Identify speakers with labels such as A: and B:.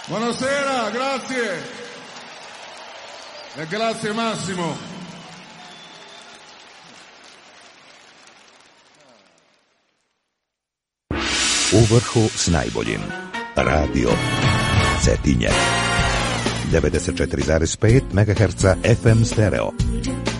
A: Buonasera, grazie. E grazie Massimo.
B: U vrhu s najboljim. Radio Cetinje. 94,5 MHz FM stereo.